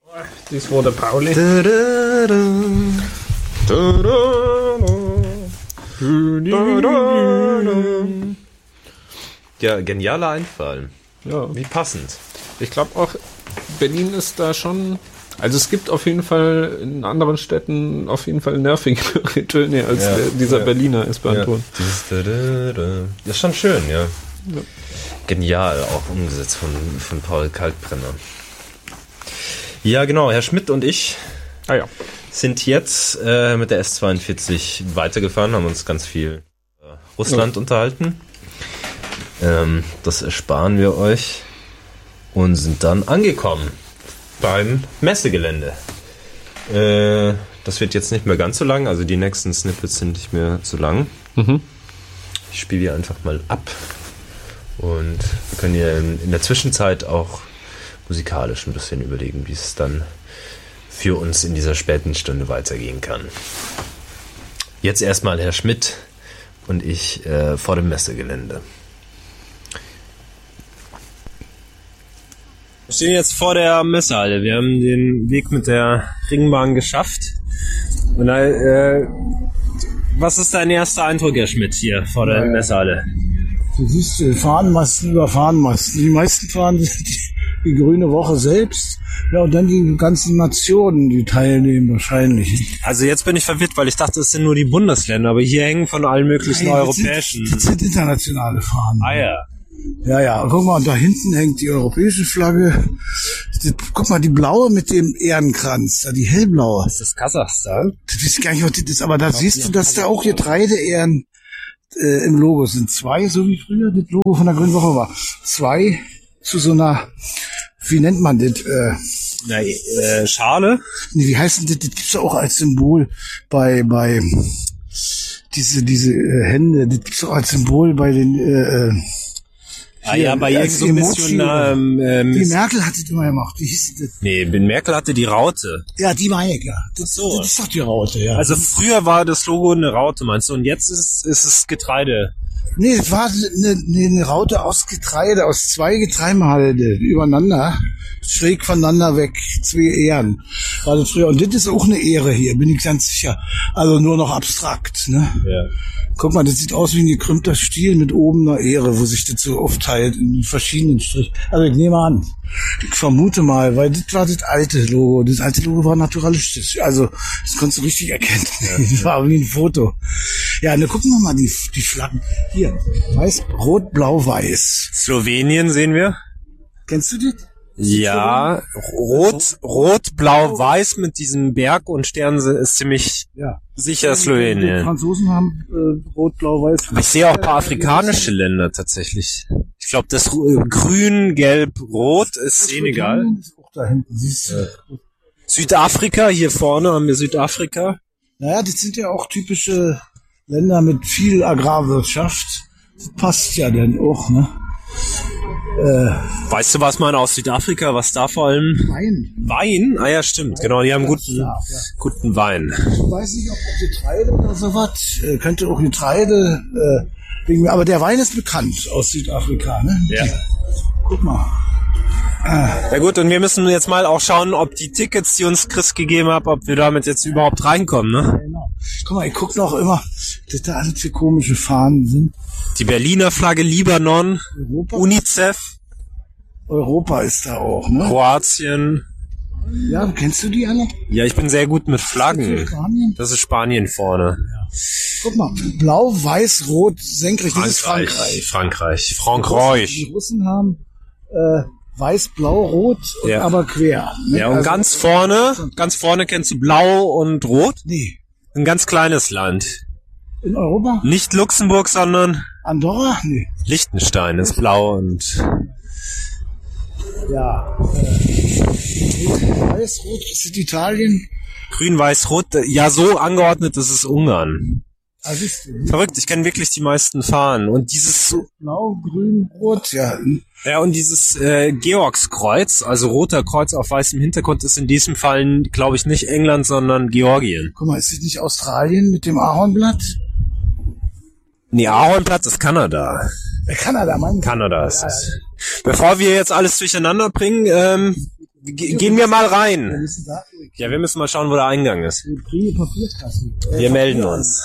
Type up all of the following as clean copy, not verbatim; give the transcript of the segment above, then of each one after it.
Das war der Pauli. Ja, genialer Einfall. Ja. Wie passend. Ich glaube auch, Berlin ist da schon... Also es gibt auf jeden Fall in anderen Städten auf jeden Fall nervigere Töne als dieser Berliner S-Bahn-Ton. Das ist schon schön, ja. Genial, auch umgesetzt von Paul Kalkbrenner. Ja, genau, Herr Schmidt und ich sind jetzt mit der S42 weitergefahren, haben uns ganz viel Russland unterhalten. Das ersparen wir euch und sind dann angekommen beim Messegelände. Das wird jetzt nicht mehr ganz so lang, also die nächsten Snippets sind nicht mehr so lang. Ich spiele die einfach mal ab und wir können ja in der Zwischenzeit auch musikalisch ein bisschen überlegen, wie es dann für uns in dieser späten Stunde weitergehen kann. Jetzt erstmal Herr Schmidt und ich vor dem Messegelände. Wir stehen jetzt vor der Messehalle. Wir haben den Weg mit der Ringbahn geschafft. Und was ist dein erster Eindruck, Herr Schmidt, hier vor der Messehalle? Du siehst Fahnenmasten über Fahnenmasten. Die meisten Fahnen sind die Grüne Woche selbst. Ja, und dann die ganzen Nationen, die teilnehmen wahrscheinlich. Also jetzt bin ich verwirrt, weil ich dachte, es sind nur die Bundesländer, aber hier hängen von allen möglichen europäischen... Das sind internationale Fahnen. Ah ja. Ja, guck mal, und da hinten hängt die europäische Flagge. Guck mal, die blaue mit dem Ehrenkranz, da die hellblaue. Ist das Kasachstan? Das weiß ich gar nicht, was das ist, aber da siehst du, dass da auch Getreideehren im Logo sind. 2, so wie früher das Logo von der Grünen Woche war. 2 zu so einer, wie nennt man das? Schale? Nee, wie heißt denn das? Das gibt's ja auch als Symbol bei diese Hände, das gibt's auch als Symbol bei den bei irgend so ein bisschen... die Merkel hat das immer gemacht. Wie hieß das? Nee, Merkel hatte die Raute. Ja, die meine ich ja. Das ist doch die Raute, ja. Also früher war das Logo eine Raute, meinst du? Und jetzt ist es Getreide. Nee, es war eine Raute aus Getreide, aus 2 Getreidehalde übereinander, schräg voneinander weg, 2 Ehren. War das früher. Und das ist auch eine Ehre hier, bin ich ganz sicher. Also nur noch abstrakt, ne? Ja. Guck mal, das sieht aus wie ein gekrümmter Stiel mit oben einer Ehre, wo sich das so aufteilt in verschiedenen Strichen. Also ich nehme an, ich vermute mal, weil das war das alte Logo. Das alte Logo war naturalistisch. Also das konntest du richtig erkennen. Das war wie ein Foto. Ja, dann gucken wir mal die Flaggen. Hier, weiß, rot, blau, weiß. Slowenien sehen wir. Kennst du das? Ja, rot, blau, weiß mit diesem Berg und Stern ist ziemlich sicher Slowenien. Die Franzosen haben rot, blau, weiß. Ich sehe auch ein paar afrikanische Länder tatsächlich. Ich glaube, das grün, gelb, rot ist Senegal. Ist auch da hinten, siehst du. Südafrika, hier vorne haben wir Südafrika. Naja, das sind ja auch typische Länder mit viel Agrarwirtschaft. Das passt ja dann auch, ne? Weißt du, was man aus Südafrika, was da vor allem? Wein? Ah ja, stimmt, genau, die haben guten Wein. Ich weiß nicht, ob Getreide oder sowas, könnte auch Getreide, aber der Wein ist bekannt aus Südafrika, ne? Ja. Guck mal. Ja gut, und wir müssen jetzt mal auch schauen, ob die Tickets, die uns Chris gegeben hat, ob wir damit jetzt überhaupt reinkommen, ne? Ja, genau. Guck mal, ich guck noch immer, dass da alles für komische Fahnen sind. Die Berliner Flagge, Libanon, Europa? UNICEF. Europa ist da auch, ne? Kroatien. Ja, kennst du die alle? Ja, ich bin sehr gut mit Flaggen. Das ist Spanien vorne. Ja. Guck mal, blau, weiß, rot, senkrecht, das ist Frankreich. Frankreich. Die Russen haben weiß, blau, rot, aber quer. Ne? Ja, und also, ganz vorne kennst du blau und rot? Nee. Ein ganz kleines Land. In Europa? Nicht Luxemburg, sondern Andorra? Nee. Liechtenstein ist blau und... Ja. Weiß, rot, ist das Italien? Grün, weiß, rot. Ja, so angeordnet, das ist Ungarn. Also verrückt, ich kenne wirklich die meisten Fahnen. Und dieses... Blau, grün, rot, ja. Ja, und dieses Georgskreuz, also roter Kreuz auf weißem Hintergrund, ist in diesem Fall, glaube ich, nicht England, sondern Georgien. Guck mal, ist das nicht Australien mit dem Ahornblatt? Nee, Ahornblatt ist Kanada. Kanada, Mann. Kanada ist es. Bevor wir jetzt alles durcheinander bringen, Gehen wir mal rein. Ja, wir müssen mal schauen, wo der Eingang ist. Wir melden uns.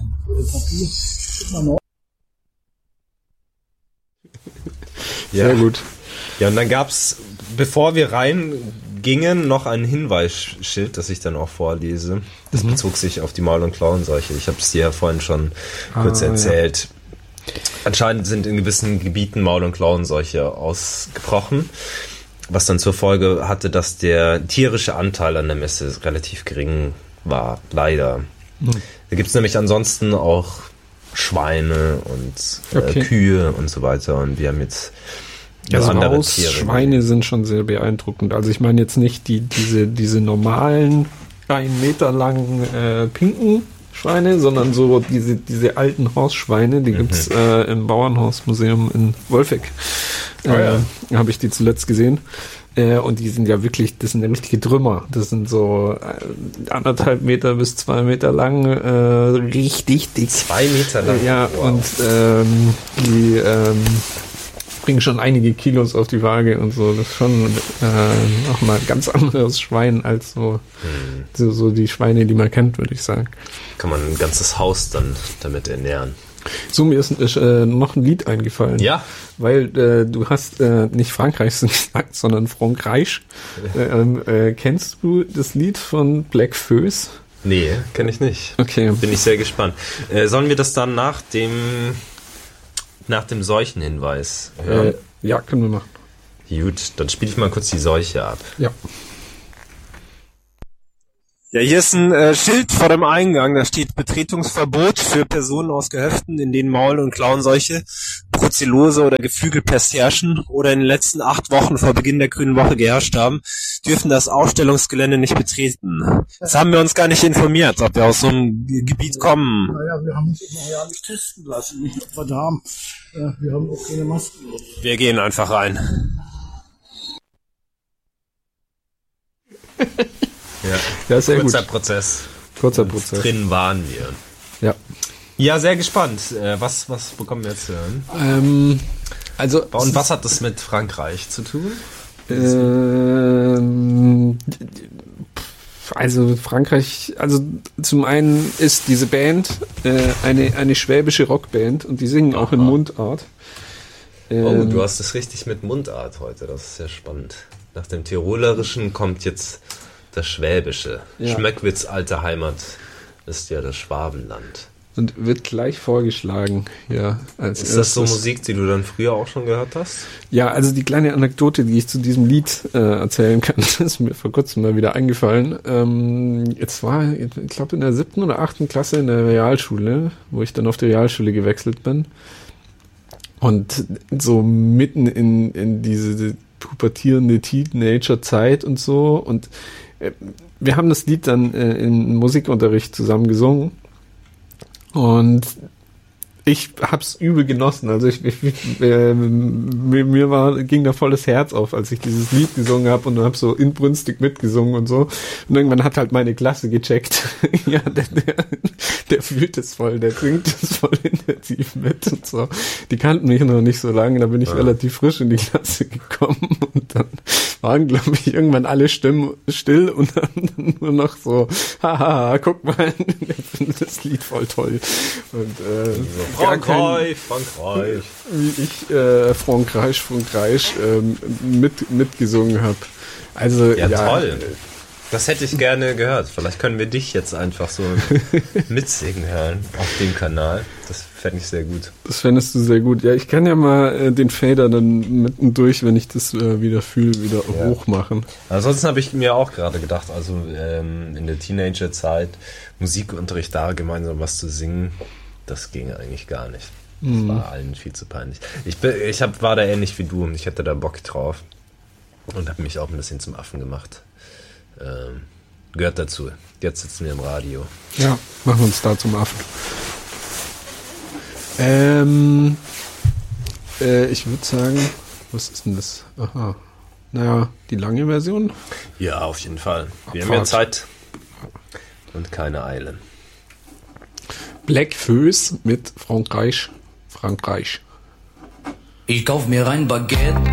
Ja. Sehr gut. Ja, und dann gab's, bevor wir reingingen, noch ein Hinweisschild, das ich dann auch vorlese. Das bezog sich auf die Maul- und Klauenseuche. Ich habe es dir ja vorhin schon kurz erzählt. Ja. Anscheinend sind in gewissen Gebieten Maul- und Klauenseuche ausgebrochen, was dann zur Folge hatte, dass der tierische Anteil an der Messe relativ gering war, leider. Da gibt's nämlich ansonsten auch Schweine und Kühe und so weiter, und wir haben jetzt andere Tiere. Schweine sind schon sehr beeindruckend. Also ich meine jetzt nicht diese normalen 1 Meter langen pinken Schweine, sondern so diese alten Hausschweine, die gibt's im Bauernhausmuseum in Wolfegg. Habe ich die zuletzt gesehen. Und die sind ja wirklich, das sind ja richtige Trümmer. Das sind so 1,5 Meter bis 2 Meter lang, richtig dick. 2 Meter lang? Ja, wow. Und die bringen schon einige Kilos auf die Waage und so. Das ist schon auch mal ein ganz anderes Schwein als so die Schweine, die man kennt, würde ich sagen. Kann man ein ganzes Haus dann damit ernähren. So, mir ist noch ein Lied eingefallen. Ja. Weil du hast nicht Frankreich gesagt, sondern Frankreich. Kennst du das Lied von Black Föß? Nee, kenne ich nicht. Okay. Bin ich sehr gespannt. Sollen wir das dann nach dem Seuchenhinweis hören? Ja, können wir machen. Gut, dann spiele ich mal kurz die Seuche ab. Ja. Ja, hier ist ein Schild vor dem Eingang, da steht Betretungsverbot für Personen aus Gehöften, in denen Maul- und Klauenseuche, Brucellose oder Geflügelpest herrschen oder in den letzten 8 Wochen vor Beginn der Grünen Woche geherrscht haben, dürfen das Ausstellungsgelände nicht betreten. Das haben wir uns gar nicht informiert, ob wir aus so einem Gebiet kommen. Naja, wir haben uns noch ja nicht testen lassen, nicht ob wir da haben. Wir haben auch keine Masken. Wir gehen einfach rein. Ja, sehr Kurzer gut. Prozess. Kurzer Prozess. Drin waren wir. Ja. Ja, sehr gespannt. Was bekommen wir jetzt zu hören? Und was hat das mit Frankreich zu tun? Also Frankreich, also zum einen ist diese Band eine schwäbische Rockband und die singen auch in Mundart. Du hast es richtig mit Mundart heute, das ist sehr spannend. Nach dem Tirolerischen kommt jetzt das Schwäbische. Ja. Schmöckwitz, alte Heimat, ist ja das Schwabenland. Und wird gleich vorgeschlagen, ja. Ist das so Musik, die du dann früher auch schon gehört hast? Ja, also die kleine Anekdote, die ich zu diesem Lied erzählen kann, ist mir vor kurzem mal wieder eingefallen. Jetzt war, ich glaube in der 7. oder 8. Klasse in der Realschule, wo ich dann auf die Realschule gewechselt bin. Und so mitten in diese pubertierende Teenager-Zeit und so. Und wir haben das Lied dann im Musikunterricht zusammen gesungen. Und ich hab's übel genossen. Also mir ging da voll das Herz auf, als ich dieses Lied gesungen habe und habe so inbrünstig mitgesungen und so. Und irgendwann hat halt meine Klasse gecheckt. Ja, der fühlt es voll, der singt es voll intensiv mit und so. Die kannten mich noch nicht so lange, da bin ich relativ frisch in die Klasse gekommen und dann waren, glaube ich, irgendwann alle Stimmen still und dann nur noch so, haha, guck mal, der findet das Lied voll toll. Und Frankreich. Wie ich Frankreich mitgesungen habe. Also ja, toll. Das hätte ich gerne gehört. Vielleicht können wir dich jetzt einfach so mitsingen hören auf dem Kanal. Das fände ich sehr gut. Das fändest du sehr gut. Ja, ich kann ja mal den Fader dann mittendurch, wenn ich das wieder fühle, wieder hoch machen. Ansonsten habe ich mir auch gerade gedacht, also in der Teenagerzeit Musikunterricht da gemeinsam was zu singen, das ging eigentlich gar nicht. Das war allen viel zu peinlich. Ich war da ähnlich wie du und ich hatte da Bock drauf und habe mich auch ein bisschen zum Affen gemacht. Gehört dazu. Jetzt sitzen wir im Radio. Ja, machen wir uns da zum Affen. Ich würde sagen, was ist denn das? Aha. Naja, die lange Version? Ja, auf jeden Fall. Wir haben ja Zeit und keine Eile. Black Föß mit Frankreich. Ich kauf mir ein Baguette